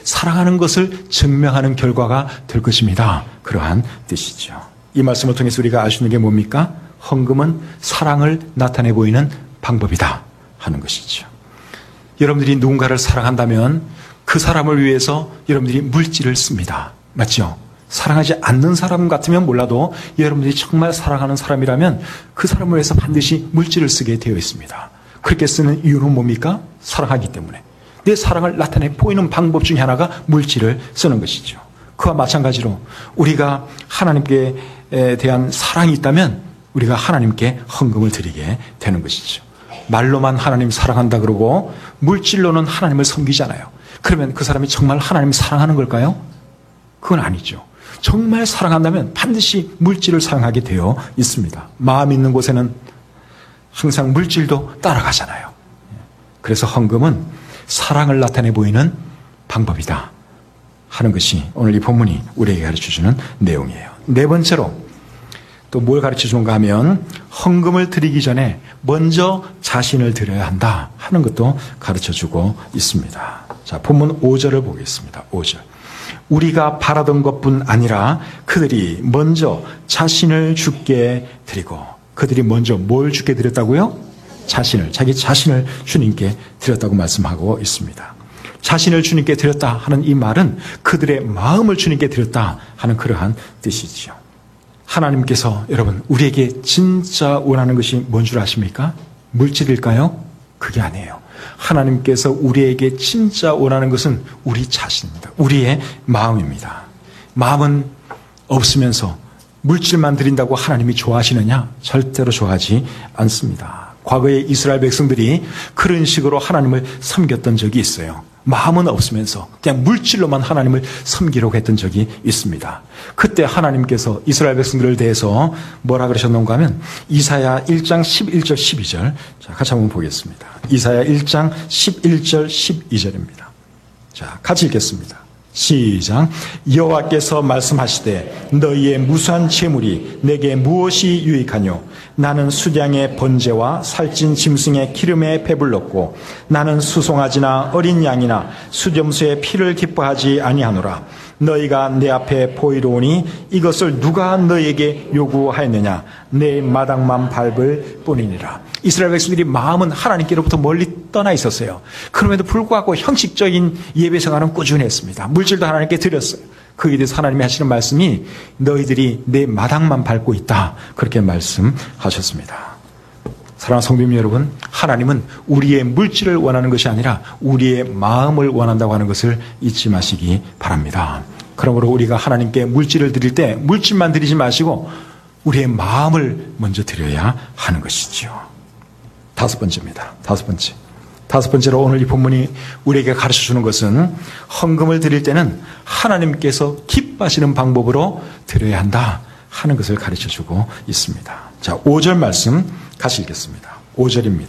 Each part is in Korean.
사랑하는 것을 증명하는 결과가 될 것입니다. 그러한 뜻이죠. 이 말씀을 통해서 우리가 알 수 있는 게 뭡니까? 헌금은 사랑을 나타내 보이는 방법이다 하는 것이죠. 여러분들이 누군가를 사랑한다면 그 사람을 위해서 여러분들이 물질을 씁니다. 맞죠? 사랑하지 않는 사람 같으면 몰라도 여러분들이 정말 사랑하는 사람이라면 그 사람을 위해서 반드시 물질을 쓰게 되어 있습니다. 그렇게 쓰는 이유는 뭡니까? 사랑하기 때문에. 내 사랑을 나타내 보이는 방법 중에 하나가 물질을 쓰는 것이죠. 그와 마찬가지로 우리가 하나님께 대한 사랑이 있다면 우리가 하나님께 헌금을 드리게 되는 것이죠. 말로만 하나님 사랑한다 그러고 물질로는 하나님을 섬기잖아요. 그러면 그 사람이 정말 하나님을 사랑하는 걸까요? 그건 아니죠. 정말 사랑한다면 반드시 물질을 사랑하게 되어 있습니다. 마음 있는 곳에는 항상 물질도 따라가잖아요. 그래서 헌금은 사랑을 나타내 보이는 방법이다 하는 것이 오늘 이 본문이 우리에게 가르쳐주는 내용이에요. 네 번째로 또 뭘 가르쳐주는가 하면 헌금을 드리기 전에 먼저 자신을 드려야 한다 하는 것도 가르쳐주고 있습니다. 자, 본문 5절을 보겠습니다. 5절. 우리가 바라던 것뿐 아니라 그들이 먼저 자신을 주께 드리고, 그들이 먼저 뭘 주께 드렸다고요? 자기 자신을 주님께 드렸다고 말씀하고 있습니다. 자신을 주님께 드렸다 하는 이 말은 그들의 마음을 주님께 드렸다 하는 그러한 뜻이지요. 하나님께서 여러분 우리에게 진짜 원하는 것이 뭔 줄 아십니까? 물질일까요? 그게 아니에요. 하나님께서 우리에게 진짜 원하는 것은 우리 자신입니다. 우리의 마음입니다. 마음은 없으면서 물질만 드린다고 하나님이 좋아하시느냐? 절대로 좋아하지 않습니다. 과거에 이스라엘 백성들이 그런 식으로 하나님을 섬겼던 적이 있어요. 마음은 없으면서 그냥 물질로만 하나님을 섬기려고 했던 적이 있습니다. 그때 하나님께서 이스라엘 백성들을 대해서 뭐라 그러셨는가 하면 이사야 1장 11절 12절 자, 같이 한번 보겠습니다. 이사야 1장 11절 12절입니다. 자, 같이 읽겠습니다. 시작. 여호와께서 말씀하시되 너희의 무수한 재물이 내게 무엇이 유익하뇨? 나는 수량의 번제와 살찐 짐승의 기름에 배불렀고 나는 수송아지나 어린 양이나 수렴수의 피를 기뻐하지 아니하노라. 너희가 내 앞에 보이러 오니 이것을 누가 너희에게 요구하였느냐? 내 마당만 밟을 뿐이니라. 이스라엘 백성들이 마음은 하나님께로부터 멀리 떠나 있었어요. 그럼에도 불구하고 형식적인 예배 생활은 꾸준히 했습니다. 물질도 하나님께 드렸어요. 거기에 대해서 하나님이 하시는 말씀이 너희들이 내 마당만 밟고 있다. 그렇게 말씀하셨습니다. 사랑하는 성도님 여러분, 하나님은 우리의 물질을 원하는 것이 아니라 우리의 마음을 원한다고 하는 것을 잊지 마시기 바랍니다. 그러므로 우리가 하나님께 물질을 드릴 때 물질만 드리지 마시고 우리의 마음을 먼저 드려야 하는 것이죠. 다섯 번째입니다. 다섯 번째로 오늘 이 본문이 우리에게 가르쳐주는 것은 헌금을 드릴 때는 하나님께서 기뻐하시는 방법으로 드려야 한다 하는 것을 가르쳐주고 있습니다. 자, 5절 말씀 같이 읽겠습니다. 5절입니다.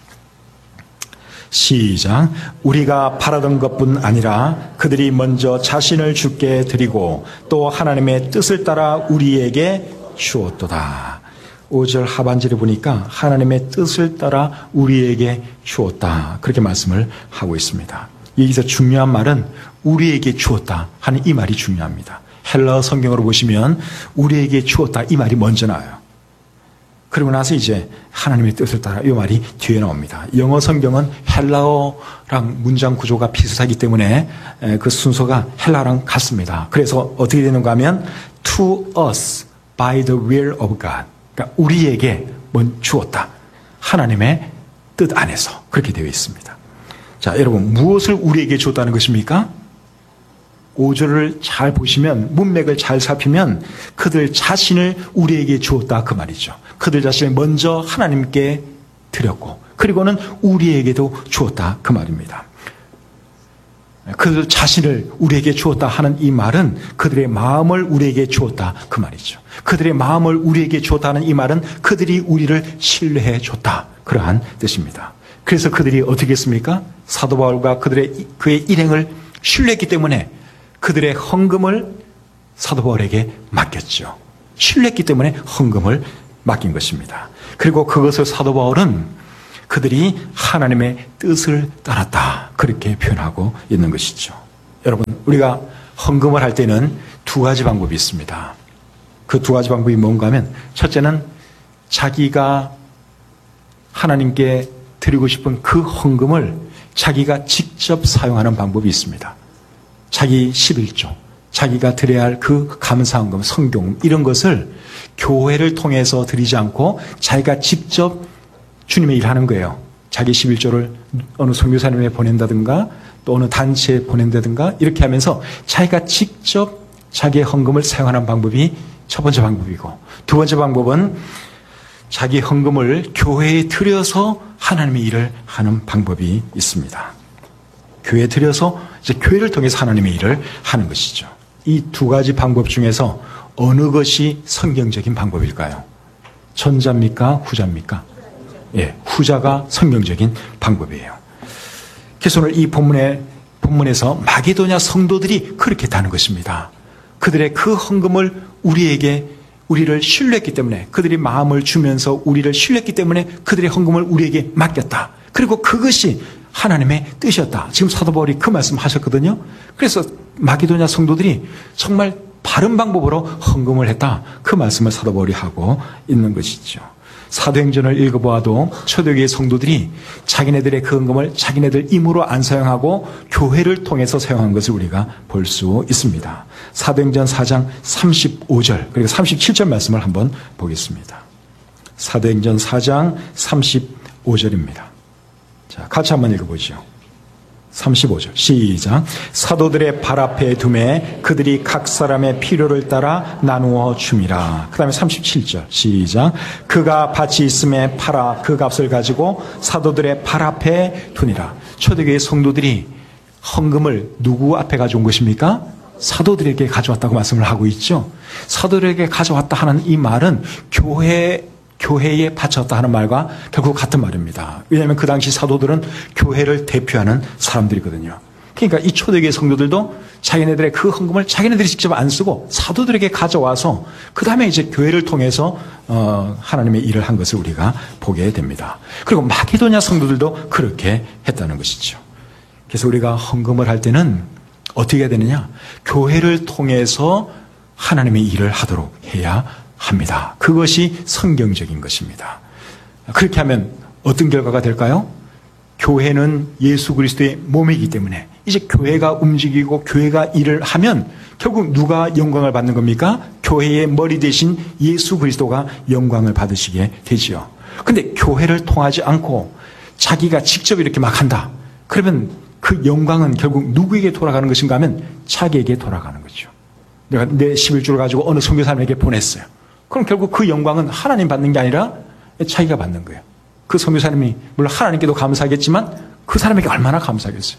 시작. 우리가 바라던 것뿐 아니라 그들이 먼저 자신을 주께 드리고 또 하나님의 뜻을 따라 우리에게 주었도다. 5절 하반절에 보니까 하나님의 뜻을 따라 우리에게 주었다. 그렇게 말씀을 하고 있습니다. 여기서 중요한 말은 우리에게 주었다 하는 이 말이 중요합니다. 헬라어 성경으로 보시면 우리에게 주었다 이 말이 먼저 나와요. 그리고 나서 이제 하나님의 뜻을 따라 이 말이 뒤에 나옵니다. 영어 성경은 헬라어랑 문장 구조가 비슷하기 때문에 그 순서가 헬라어랑 같습니다. 그래서 어떻게 되는가 하면 to us by the will of God. 그러니까 우리에게 주었다. 하나님의 뜻 안에서 그렇게 되어 있습니다. 자, 여러분 무엇을 우리에게 줬다는 것입니까? 5절을 잘 보시면 문맥을 잘 살피면 그들 자신을 우리에게 주었다 그 말이죠. 그들 자신을 먼저 하나님께 드렸고 그리고는 우리에게도 주었다 그 말입니다. 그들 자신을 우리에게 주었다 하는 이 말은 그들의 마음을 우리에게 주었다 그 말이죠. 그들의 마음을 우리에게 주었다 하는 이 말은 그들이 우리를 신뢰해 줬다 그러한 뜻입니다. 그래서 그들이 어떻게 했습니까? 사도 바울과 그의 일행을 신뢰했기 때문에 그들의 헌금을 사도 바울에게 맡겼죠. 신뢰했기 때문에 헌금을 맡긴 것입니다. 그리고 그것을 사도 바울은 그들이 하나님의 뜻을 따랐다 그렇게 표현하고 있는 것이죠. 여러분 우리가 헌금을 할 때는 두 가지 방법이 있습니다. 그 두 가지 방법이 뭔가 하면, 첫째는 자기가 하나님께 드리고 싶은 그 헌금을 자기가 직접 사용하는 방법이 있습니다. 자기 11조, 자기가 드려야 할 그 감사헌금, 성경 이런 것을 교회를 통해서 드리지 않고 자기가 직접 주님의 일을 하는 거예요. 자기 11조를 어느 선교사님에 보낸다든가 또 어느 단체에 보낸다든가 이렇게 하면서 자기가 직접 자기의 헌금을 사용하는 방법이 첫 번째 방법이고, 두 번째 방법은 자기 헌금을 교회에 드려서 하나님의 일을 하는 방법이 있습니다. 교회에 드려서 이제 교회를 통해서 하나님의 일을 하는 것이죠. 이 두 가지 방법 중에서 어느 것이 성경적인 방법일까요? 전자입니까? 후자입니까? 예, 후자가 성경적인 방법이에요. 그래서 오늘 이 본문에서 마게도냐 성도들이 그렇게 했다는 것입니다. 그들의 그 헌금을 우리를 신뢰했기 때문에, 그들이 마음을 주면서 우리를 신뢰했기 때문에 그들의 헌금을 우리에게 맡겼다. 그리고 그것이 하나님의 뜻이었다. 지금 사도 바울이 그 말씀 하셨거든요. 그래서 마게도냐 성도들이 정말 바른 방법으로 헌금을 했다. 그 말씀을 사도 바울이 하고 있는 것이죠. 사도행전을 읽어보아도 초대교회 성도들이 자기네들의 그 헌금을 자기네들 힘으로 안 사용하고 교회를 통해서 사용한 것을 우리가 볼 수 있습니다. 사도행전 4장 35절 그리고 37절 말씀을 한번 보겠습니다. 사도행전 4장 35절입니다. 자, 같이 한번 읽어보죠. 35절 시작. 사도들의 발 앞에 두매 그들이 각 사람의 필요를 따라 나누어 줌이라. 그 다음에 37절 시작. 그가 밭이 있음에 팔아 그 값을 가지고 사도들의 발 앞에 두니라. 초대교회 성도들이 헌금을 누구 앞에 가져온 것입니까? 사도들에게 가져왔다고 말씀을 하고 있죠. 사도들에게 가져왔다 하는 이 말은 교회에 바쳤다 하는 말과 결국 같은 말입니다. 왜냐하면 그 당시 사도들은 교회를 대표하는 사람들이거든요. 그러니까 이 초대교회 성도들도 자기네들의 그 헌금을 자기네들이 직접 안 쓰고 사도들에게 가져와서 그 다음에 이제 교회를 통해서 하나님의 일을 한 것을 우리가 보게 됩니다. 그리고 마게도냐 성도들도 그렇게 했다는 것이죠. 그래서 우리가 헌금을 할 때는 어떻게 해야 되느냐? 교회를 통해서 하나님의 일을 하도록 해야 합니다. 그것이 성경적인 것입니다. 그렇게 하면 어떤 결과가 될까요? 교회는 예수 그리스도의 몸이기 때문에 이제 교회가 움직이고 교회가 일을 하면 결국 누가 영광을 받는 겁니까? 교회의 머리 대신 예수 그리스도가 영광을 받으시게 되지요. 그런데 교회를 통하지 않고 자기가 직접 이렇게 막 한다. 그러면 그 영광은 결국 누구에게 돌아가는 것인가 하면 자기에게 돌아가는 거죠. 내가 내 11조를 가지고 어느 선교사님에게 보냈어요. 그럼 결국 그 영광은 하나님 받는 게 아니라 자기가 받는 거예요. 그 선교사님이 물론 하나님께도 감사하겠지만 그 사람에게 얼마나 감사하겠어요.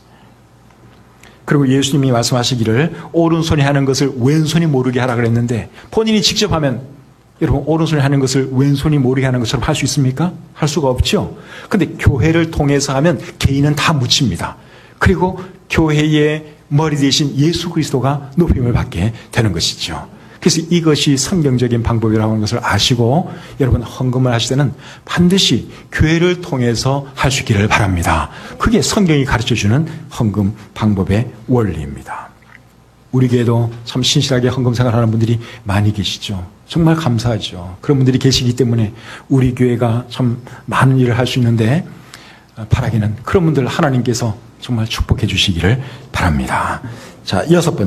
그리고 예수님이 말씀하시기를 오른손이 하는 것을 왼손이 모르게 하라 그랬는데 본인이 직접 하면 여러분 오른손이 하는 것을 왼손이 모르게 하는 것처럼 할 수 있습니까? 할 수가 없죠. 그런데 교회를 통해서 하면 개인은 다 묻힙니다. 그리고 교회의 머리 대신 예수 그리스도가 높임을 받게 되는 것이죠. 그래서 이것이 성경적인 방법이라고 하는 것을 아시고 여러분 헌금을 하실 때는 반드시 교회를 통해서 할 수 있기를 바랍니다. 그게 성경이 가르쳐주는 헌금 방법의 원리입니다. 우리 교회도 참 신실하게 헌금 생활하는 분들이 많이 계시죠. 정말 감사하죠. 그런 분들이 계시기 때문에 우리 교회가 참 많은 일을 할 수 있는데 바라기는 그런 분들 하나님께서 정말 축복해 주시기를 바랍니다. 자, 여섯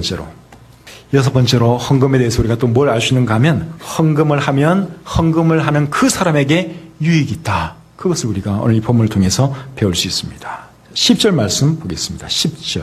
번째로 헌금에 대해서 우리가 또 뭘 알 수 있는가 하면 헌금을 하는 그 사람에게 유익이 있다. 그것을 우리가 오늘 이 본문을 통해서 배울 수 있습니다. 10절 말씀 보겠습니다. 10절.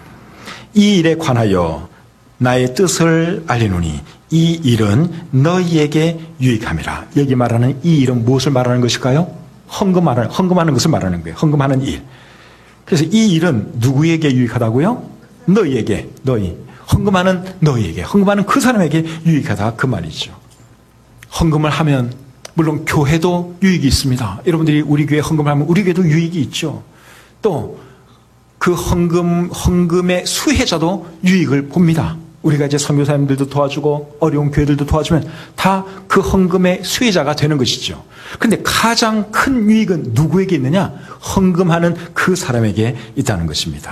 이 일에 관하여 나의 뜻을 알리노니 이 일은 너희에게 유익함이라. 여기 말하는 이 일은 무엇을 말하는 것일까요? 헌금하는 것을 말하는 거예요. 헌금하는 일. 그래서 이 일은 누구에게 유익하다고요? 너희에게, 헌금하는 너희에게, 헌금하는 그 사람에게 유익하다 그 말이죠. 헌금을 하면 물론 교회도 유익이 있습니다. 여러분들이 우리 교회 헌금을 하면 우리 교회도 유익이 있죠. 또 그 헌금의 수혜자도 유익을 봅니다. 우리가 이제 선교사님들도 도와주고 어려운 교회들도 도와주면 다 그 헌금의 수혜자가 되는 것이죠. 그런데 가장 큰 유익은 누구에게 있느냐? 헌금하는 그 사람에게 있다는 것입니다.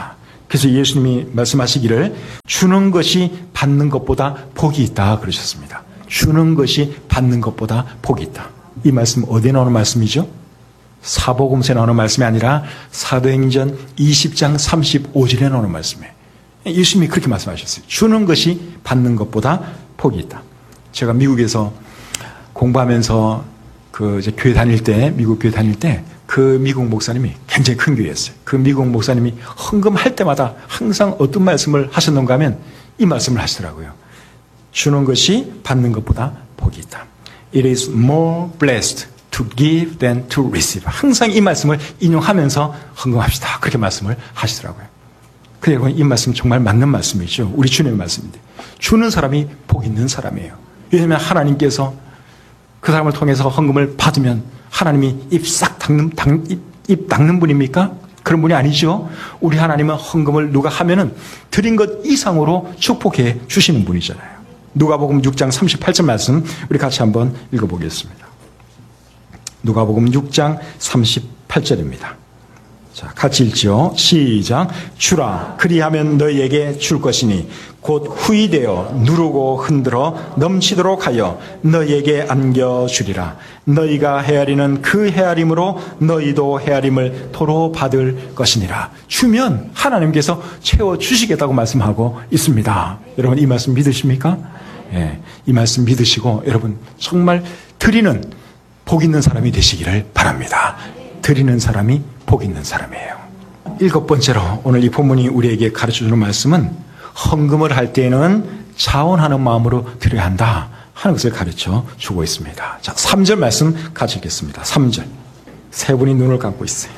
그래서 예수님이 말씀하시기를 주는 것이 받는 것보다 복이 있다 그러셨습니다. 주는 것이 받는 것보다 복이 있다. 이 말씀 어디에 나오는 말씀이죠? 사복음서에 나오는 말씀이 아니라 사도행전 20장 35절에 나오는 말씀이에요. 예수님이 그렇게 말씀하셨어요. 주는 것이 받는 것보다 복이 있다. 제가 미국에서 공부하면서 이제 교회 다닐 때, 미국 교회 다닐 때 그 미국 목사님이 굉장히 큰 교회였어요. 그 미국 목사님이 헌금할 때마다 항상 어떤 말씀을 하셨는가 하면 이 말씀을 하시더라고요. 주는 것이 받는 것보다 복이 있다. It is more blessed to give than to receive. 항상 이 말씀을 인용하면서 헌금합시다. 그렇게 말씀을 하시더라고요. 그리고 이 말씀 정말 맞는 말씀이죠. 우리 주님의 말씀인데. 주는 사람이 복 있는 사람이에요. 왜냐하면 하나님께서 그 사람을 통해서 헌금을 받으면 하나님이 입 닦는 분입니까? 그런 분이 아니죠. 우리 하나님은 헌금을 누가 하면은 드린 것 이상으로 축복해 주시는 분이잖아요. 누가복음 6장 38절 말씀 우리 같이 한번 읽어보겠습니다. 누가복음 6장 38절입니다. 자, 같이 읽죠. 시작. 주라 그리하면 너희에게 줄 것이니 곧 후이되어 누르고 흔들어 넘치도록 하여 너희에게 안겨주리라. 너희가 헤아리는 그 헤아림으로 너희도 헤아림을 도로 받을 것이니라. 주면 하나님께서 채워주시겠다고 말씀하고 있습니다. 여러분 이 말씀 믿으십니까? 예, 이 말씀 믿으시고 여러분 정말 드리는 복 있는 사람이 되시기를 바랍니다. 드리는 사람이 복 있는 사람이에요. 7번째로 오늘 이 본문이 우리에게 가르쳐주는 말씀은 헌금을 할 때에는 자원하는 마음으로 드려야 한다 하는 것을 가르쳐 주고 있습니다. 자, 3절 말씀 같이 읽겠습니다. 3절. 세 분이 눈을 감고 있어요.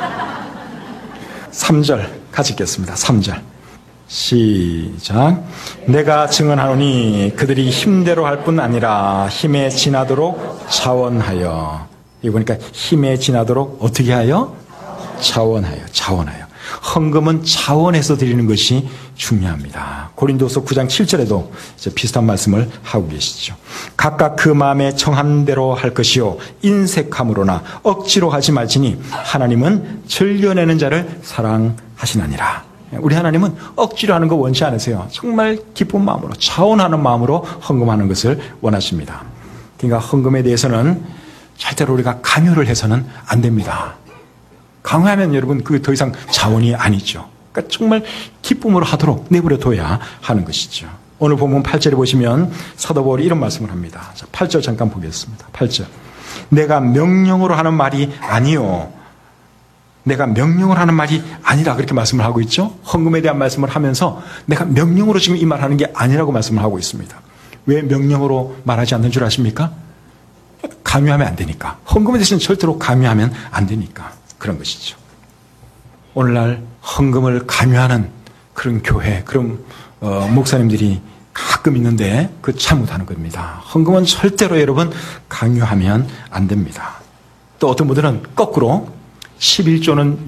3절 같이 읽겠습니다. 3절. 시작. 내가 증언하노니 그들이 힘대로 할 뿐 아니라 힘에 지나도록 자원하여. 이거 보니까 힘에 지나도록 어떻게 하여? 자원하여. 헌금은 자원해서 드리는 것이 중요합니다. 고린도서 9장 7절에도 비슷한 말씀을 하고 계시죠. 각각 그 마음에 정한 대로 할 것이요 인색함으로나 억지로 하지 말지니 하나님은 즐겨내는 자를 사랑하시나니라. 우리 하나님은 억지로 하는 거 원치 않으세요. 정말 기쁜 마음으로 자원하는 마음으로 헌금하는 것을 원하십니다. 그러니까 헌금에 대해서는 절대로 우리가 강요를 해서는 안 됩니다. 강요하면 여러분 그게 더 이상 자원이 아니죠. 그러니까 정말 기쁨으로 하도록 내버려둬야 하는 것이죠. 오늘 본문 8절에 보시면 사도 바울이 이런 말씀을 합니다. 자, 8절 잠깐 보겠습니다. 8절. 내가 명령으로 하는 말이 아니요. 내가 명령을 하는 말이 아니라 그렇게 말씀을 하고 있죠. 헌금에 대한 말씀을 하면서 내가 명령으로 지금 이 말하는 게 아니라고 말씀을 하고 있습니다. 왜 명령으로 말하지 않는 줄 아십니까? 강요하면 안 되니까. 헌금에 대해서는 절대로 강요하면 안 되니까. 그런 것이죠. 오늘날 헌금을 강요하는 그런 교회, 그런 목사님들이 가끔 있는데 그 잘못하는 겁니다. 헌금은 절대로 여러분 강요하면 안 됩니다. 또 어떤 분들은 거꾸로 11조는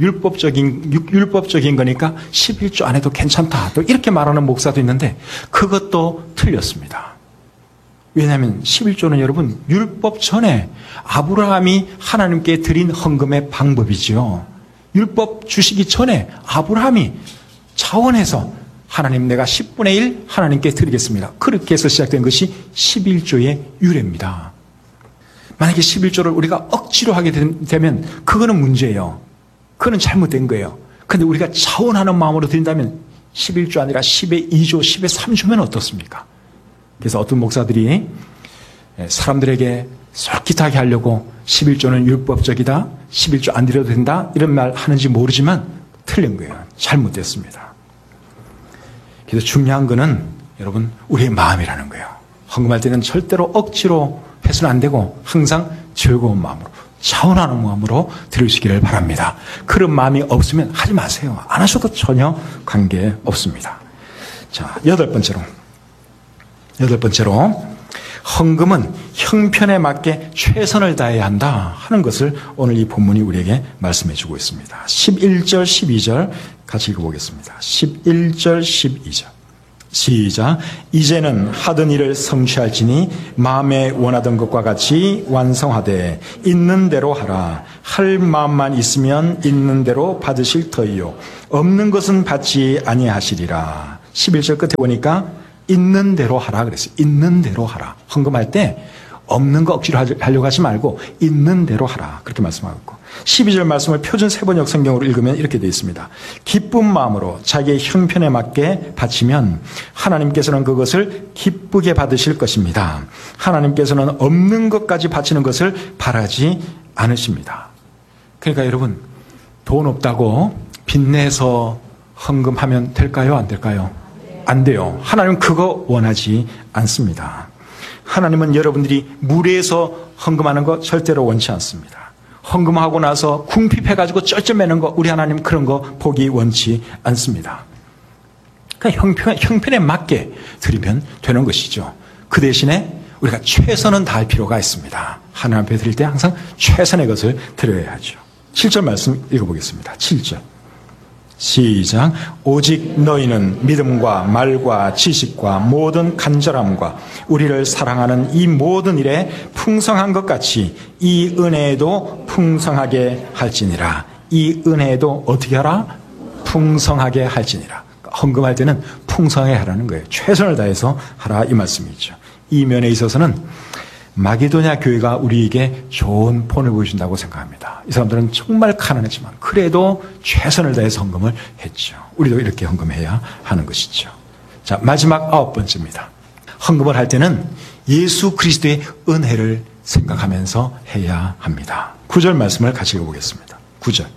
율법적인 거니까 11조 안 해도 괜찮다. 또 이렇게 말하는 목사도 있는데 그것도 틀렸습니다. 왜냐하면 11조는 여러분 율법 전에 아브라함이 하나님께 드린 헌금의 방법이지요. 율법 주시기 전에 아브라함이 자원해서 하나님 내가 10분의 1 하나님께 드리겠습니다. 그렇게 해서 시작된 것이 11조의 유래입니다. 만약에 11조를 우리가 억지로 하게 되면 그거는 문제예요. 그거는 잘못된 거예요. 그런데 우리가 자원하는 마음으로 드린다면 11조 아니라 10의 2조, 10의 3조면 어떻습니까? 그래서 어떤 목사들이 사람들에게 솔깃하게 하려고 11조는 율법적이다, 11조 안 드려도 된다 이런 말 하는지 모르지만 틀린 거예요. 잘못됐습니다. 그래서 중요한 거는 여러분 우리의 마음이라는 거예요. 헌금할 때는 절대로 억지로 해서는 안 되고 항상 즐거운 마음으로 자원하는 마음으로 드리시기를 바랍니다. 그런 마음이 없으면 하지 마세요. 안 하셔도 전혀 관계없습니다. 자, 여덟 번째로 헌금은 형편에 맞게 최선을 다해야 한다 하는 것을 오늘 이 본문이 우리에게 말씀해 주고 있습니다. 11절 12절 같이 읽어보겠습니다. 11절 12절 시작. 이제는 하던 일을 성취할지니 마음에 원하던 것과 같이 완성하되 있는 대로 하라. 할 마음만 있으면 있는 대로 받으실 터이요 없는 것은 받지 아니하시리라. 11절 끝에 보니까 있는 대로 하라 그랬어요. 있는 대로 하라. 헌금할 때 없는 거 억지로 하려고 하지 말고 있는 대로 하라. 그렇게 말씀하고 있고 12절 말씀을 표준 세번역 성경으로 읽으면 이렇게 되어 있습니다. 기쁜 마음으로 자기의 형편에 맞게 바치면 하나님께서는 그것을 기쁘게 받으실 것입니다. 하나님께서는 없는 것까지 바치는 것을 바라지 않으십니다. 그러니까 여러분 돈 없다고 빚내서 헌금하면 될까요? 안 될까요? 안 돼요. 하나님은 그거 원하지 않습니다. 하나님은 여러분들이 무리해서 헌금하는 거 절대로 원치 않습니다. 헌금하고 나서 궁핍해가지고 쩔쩔매는 거 우리 하나님 그런 거 보기 원치 않습니다. 그러니까 형편에 맞게 드리면 되는 것이죠. 그 대신에 우리가 최선은 다할 필요가 있습니다. 하나님 앞에 드릴 때 항상 최선의 것을 드려야 하죠. 7절 말씀 읽어보겠습니다. 7절 시작. 오직 너희는 믿음과 말과 지식과 모든 간절함과 우리를 사랑하는 이 모든 일에 풍성한 것 같이 이 은혜에도 풍성하게 할지니라. 이 은혜에도 어떻게 하라? 풍성하게 할지니라. 헌금할 때는 풍성하게 하라는 거예요. 최선을 다해서 하라 이 말씀이죠. 이 면에 있어서는 마게도냐 교회가 우리에게 좋은 본을 보여준다고 생각합니다. 이 사람들은 정말 가난했지만 그래도 최선을 다해서 헌금을 했죠. 우리도 이렇게 헌금해야 하는 것이죠. 자, 마지막 9번째입니다. 헌금을 할 때는 예수 그리스도의 은혜를 생각하면서 해야 합니다. 9절 말씀을 같이 읽어보겠습니다. 9절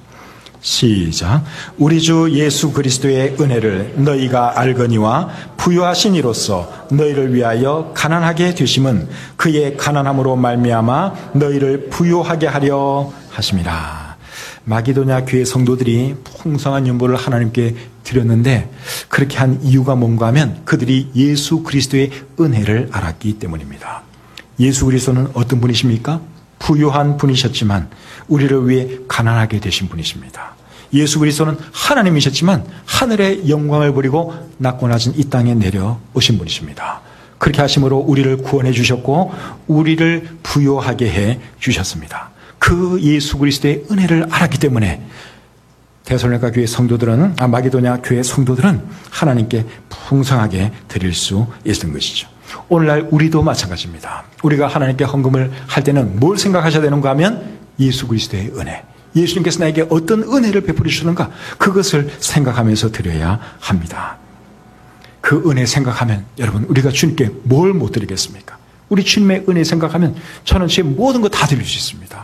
시작. 우리 주 예수 그리스도의 은혜를 너희가 알거니와 부유하신 이로써 너희를 위하여 가난하게 되심은 그의 가난함으로 말미암아 너희를 부유하게 하려 하심이라. 마게도냐 교회 성도들이 풍성한 연보를 하나님께 드렸는데 그렇게 한 이유가 뭔가 하면 그들이 예수 그리스도의 은혜를 알았기 때문입니다. 예수 그리스도는 어떤 분이십니까? 부유한 분이셨지만 우리를 위해 가난하게 되신 분이십니다. 예수 그리스도는 하나님이셨지만 하늘의 영광을 버리고 낮고 낮은 이 땅에 내려오신 분이십니다. 그렇게 하심으로 우리를 구원해 주셨고 우리를 부유하게 해 주셨습니다. 그 예수 그리스도의 은혜를 알았기 때문에 데살로니가 교회 성도들은 마게도냐 교회 성도들은 하나님께 풍성하게 드릴 수 있는 것이죠. 오늘날 우리도 마찬가지입니다. 우리가 하나님께 헌금을 할 때는 뭘 생각하셔야 되는가 하면 예수 그리스도의 은혜. 예수님께서 나에게 어떤 은혜를 베풀어 주셨는가 그것을 생각하면서 드려야 합니다. 그 은혜 생각하면 여러분 우리가 주님께 뭘 못 드리겠습니까? 우리 주님의 은혜 생각하면 저는 제 모든 거 다 드릴 수 있습니다.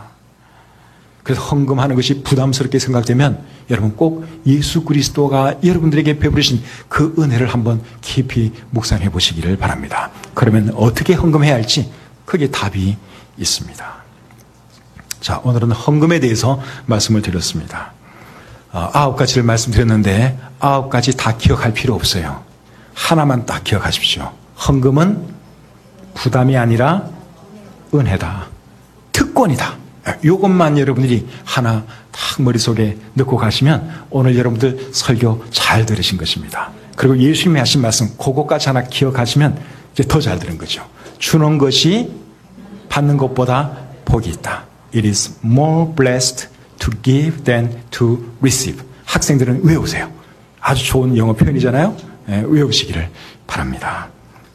그래서 헌금하는 것이 부담스럽게 생각되면 여러분 꼭 예수 그리스도가 여러분들에게 베푸신 그 은혜를 한번 깊이 묵상해 보시기를 바랍니다. 그러면 어떻게 헌금해야 할지 그게 답이 있습니다. 자, 오늘은 헌금에 대해서 말씀을 드렸습니다. 9가지를 말씀드렸는데 9가지 다 기억할 필요 없어요. 하나만 딱 기억하십시오. 헌금은 부담이 아니라 은혜다. 특권이다. 이것만 여러분들이 하나 딱 머릿속에 넣고 가시면 오늘 여러분들 설교 잘 들으신 것입니다. 그리고 예수님이 하신 말씀 그것까지 하나 기억하시면 이제 더 잘 들은 거죠. 주는 것이 받는 것보다 복이 있다. It is more blessed to give than to receive. 학생들은 외우세요. 아주 좋은 영어 표현이잖아요. 외우시기를 바랍니다.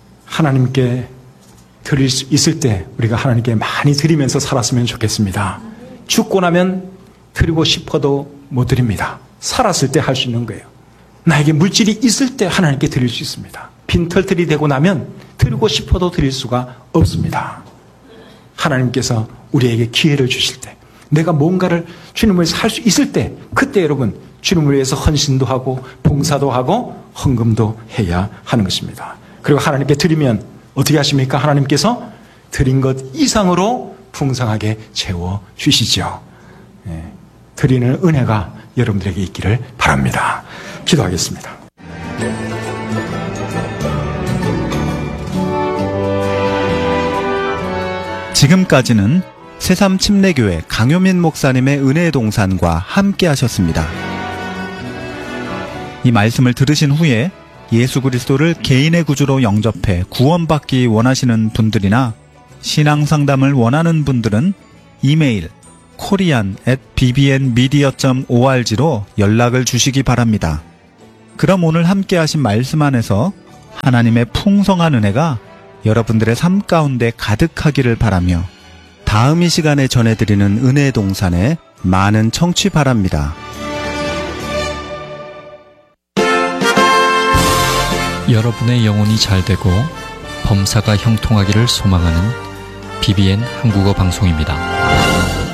하나님께 드릴 수 있을 때 우리가 하나님께 많이 드리면서 살았으면 좋겠습니다. 죽고 나면 드리고 싶어도 못 드립니다. 살았을 때 할 수 있는 거예요. 나에게 물질이 있을 때 하나님께 드릴 수 있습니다. 빈털들이 되고 나면 드리고 싶어도 드릴 수가 없습니다. 하나님께서 우리에게 기회를 주실 때 내가 뭔가를 주님을 위해서 할 수 있을 때 그때 여러분 주님을 위해서 헌신도 하고 봉사도 하고 헌금도 해야 하는 것입니다. 그리고 하나님께 드리면 어떻게 하십니까? 하나님께서 드린 것 이상으로 풍성하게 채워주시죠. 드리는 은혜가 여러분들에게 있기를 바랍니다. 기도하겠습니다. 지금까지는 새삼침례교회 강효민 목사님의 은혜의 동산과 함께 하셨습니다. 이 말씀을 들으신 후에 예수 그리스도를 개인의 구주로 영접해 구원받기 원하시는 분들이나 신앙 상담을 원하는 분들은 이메일 korean@bbnmedia.org로 연락을 주시기 바랍니다. 그럼 오늘 함께 하신 말씀 안에서 하나님의 풍성한 은혜가 여러분들의 삶 가운데 가득하기를 바라며 다음 이 시간에 전해드리는 은혜의 동산에 많은 청취 바랍니다. 여러분의 영혼이 잘되고 범사가 형통하기를 소망하는 BBN 한국어 방송입니다.